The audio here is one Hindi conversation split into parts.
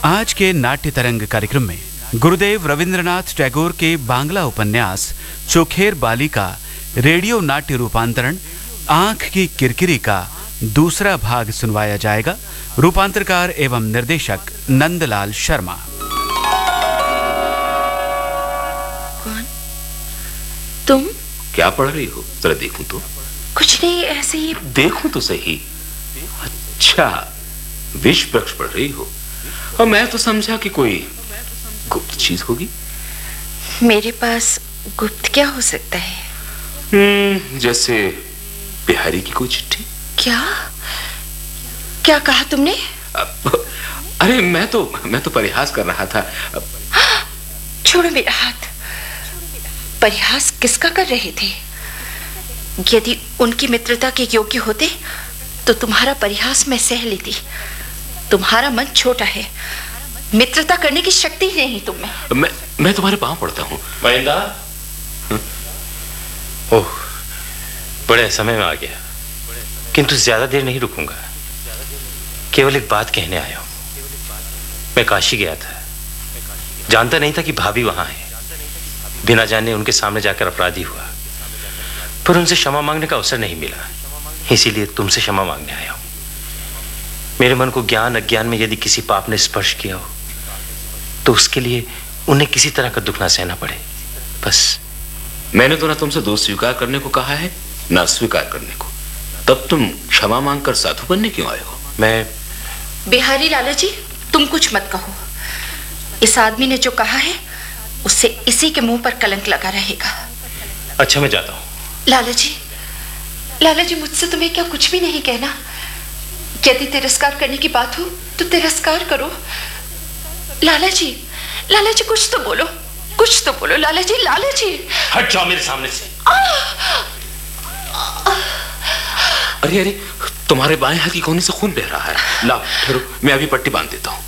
आज के नाट्य तरंग कार्यक्रम में गुरुदेव रविंद्रनाथ टैगोर के बांग्ला उपन्यास चोखेर बाली का रेडियो नाट्य रूपांतरण आंख की किरकिरी का दूसरा भाग सुनवाया जाएगा। रूपांतरकार एवं निर्देशक नंदलाल शर्मा। कौन? तुम? क्या पढ़ रही हो? जरा देखूं तो। कुछ नहीं, ऐसे ही। देखूं तो सही। अच्छा, विष वृक्ष पढ़ रही हो। और मैं तो समझा कि कोई गुप्त चीज होगी। मेरे पास गुप्त क्या हो सकता है? जैसे बिहारी की कोई चिट्ठी। क्या क्या कहा तुमने? अरे मैं तो परिहास कर रहा था। छोड़ो मेरा हाथ। परिहास किसका कर रहे थे? यदि उनकी मित्रता के योग्य होते तो तुम्हारा परिहास मैं सह लेती। तुम्हारा मन छोटा है, मित्रता करने की शक्ति ही नहीं तुम में। मैं तुम्हारे पांव पड़ता हूँ। महेंद्र, ओह, बड़े समय में आ गया, किंतु ज्यादा देर नहीं रुकूंगा। केवल एक बात कहने आया हूं। मैं काशी गया था, जानता नहीं था कि भाभी वहां है। बिना जाने उनके सामने जाकर अपराधी हुआ, पर उनसे क्षमा मांगने का अवसर नहीं मिला, इसीलिए तुमसे क्षमा मांगने आया हूं। मेरे मन को ज्ञान अज्ञान में यदि किसी पाप ने स्पर्श किया हो तो उसके लिए उन्हें किसी तरह का दुख ना सहना पड़े, बस। मैंने तो ना तुमसे दोष स्वीकार करने को कहा है, ना स्वीकार करने को। तब तुम क्षमा मांगकर साधु बनने क्यों आए हो? मैं बिहारी लाला जी, तुम कुछ मत कहो। इस आदमी ने जो कहा है उससे इसी के मुंह पर कलंक लगा रहेगा। अच्छा, मैं जाता हूं। लाला जी, मुझसे तुम्हें क्या कुछ भी नहीं कहना? यदि तिरस्कार करने की बात हो तो तिरस्कार करो। लाला जी, कुछ तो बोलो, कुछ तो बोलो। लाला जी, हट जाओ मेरे सामने से। अरे, तुम्हारे बाएं हाथ की कोहनी से खून बह रहा है। लाओ, ठहरो, मैं अभी पट्टी बांध देता हूँ।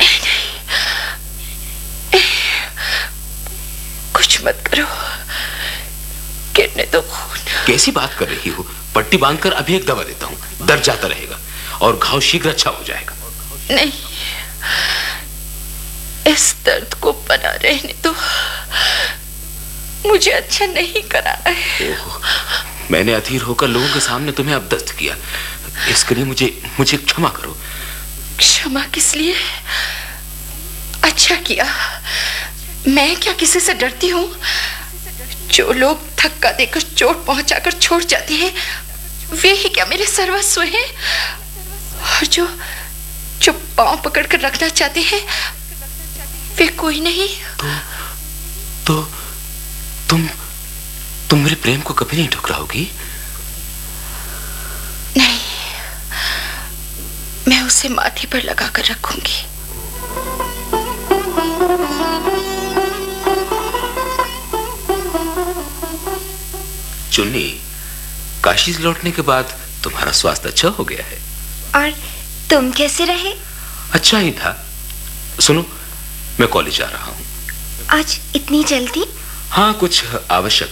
कुछ मत करो, गिरने दो खून। कैसी बात कर रही हो? पट्टी बांधकर अभी एक दवा देता हूँ, दर्द जाता रहेगा और घाव शीघ्र अच्छा हो जाएगा। नहीं, इस दर्द को बना रहने दो, मुझे अच्छा नहीं कराना है। मैंने अधीर होकर लोगों के सामने तुम्हें अपदस्थ किया, इसके लिए मुझे क्षमा करो। क्षमा किस लिए? अच्छा किया। मैं क्या किसी से डरती हूँ? जो लोग धक्का देकर चोट पहुंचाकर छोड़ जाते हैं वे ही क्या मेरे सर्वस्व हैं? और जो पांव पकड़कर रखना चाहते हैं वे कोई नहीं। तो तुम मेरे प्रेम को कभी नहीं ठुकराओगी? नहीं, मैं उसे माथे पर लगाकर रखूंगी। चुन्नी, काशी से लौटने के बाद तुम्हारा स्वास्थ्य अच्छा हो गया है। और तुम कैसे रहे? अच्छा ही था। सुनो, मैं कॉलेज जा रहा हूँ। आज इतनी जल्दी? हाँ, कुछ आवश्यक